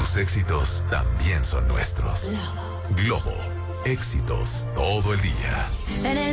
tus éxitos también son nuestros. Globo, éxitos todo el día. En el